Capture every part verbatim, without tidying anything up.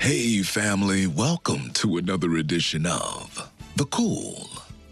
Hey, family, welcome to another edition of The Cool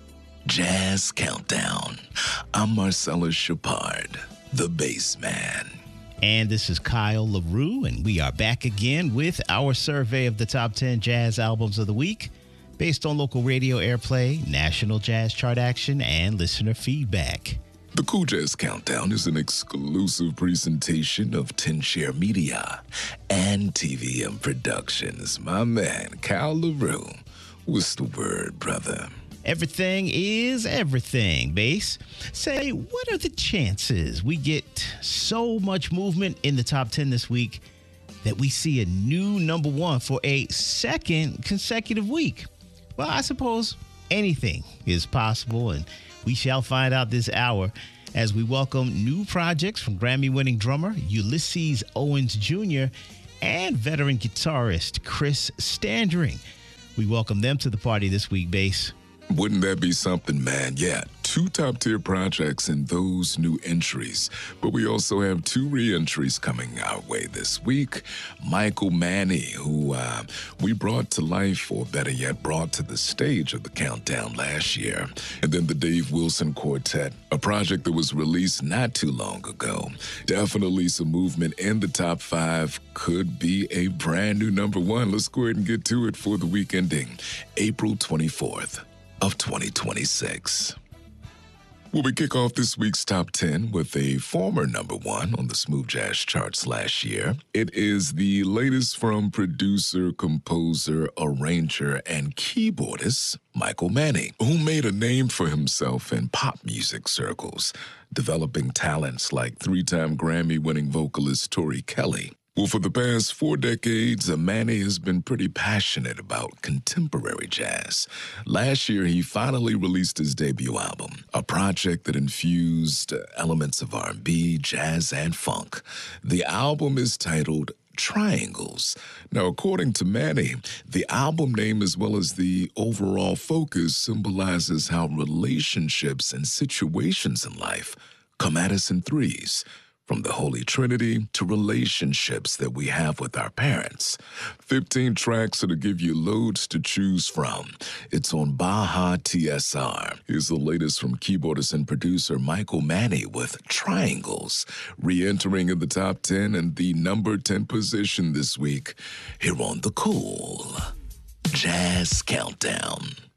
Jazz Countdown. I'm Marcellus Shepard, the bass man. And this is Kyle LaRue, and we are back again with our survey of the top ten jazz albums of the week based on local radio airplay, national jazz chart action, and listener feedback. The Cool Jazz Countdown is an exclusive presentation of ten Share Media and T V M Productions. My man, Kyle LaRue. What's the word, brother? Everything is everything, bass. Say, what are the chances we get so much movement in the top ten this week that we see a new number one for a second consecutive week? Well, I suppose anything is possible, and we shall find out this hour as we welcome new projects from Grammy-winning drummer Ulysses Owens Junior and veteran guitarist Chris Standring. We welcome them to the party this week, bass. Wouldn't that be something, man? Yeah, two top-tier projects in those new entries. But we also have two re-entries coming our way this week. Michael Manny, who uh, we brought to life, or better yet, brought to the stage of the countdown last year. And then the Dave Wilson Quartet, a project that was released not too long ago. Definitely some movement in the top five. Could be a brand new number one. Let's go ahead and get to it for the week ending April twenty-fourth. Of twenty twenty-six. Well, we kick off this week's top ten with a former number one on the Smooth Jazz charts last year. It is the latest from producer, composer, arranger, and keyboardist Michael Manny, who made a name for himself in pop music circles, developing talents like three-time Grammy-winning vocalist Tori Kelly. Well, for the past four decades, Manny has been pretty passionate about contemporary jazz. Last year, he finally released his debut album, a project that infused elements of R and B, jazz, and funk. The album is titled Triangles. Now, according to Manny, the album name as well as the overall focus symbolizes how relationships and situations in life come at us in threes. From the Holy Trinity to relationships that we have with our parents. fifteen tracks that'll give you loads to choose from. It's on Baja T S R. Here's the latest from keyboardist and producer Michael Manny with Triangles, re-entering in the top ten and the number ten position this week here on The Cool Jazz Countdown.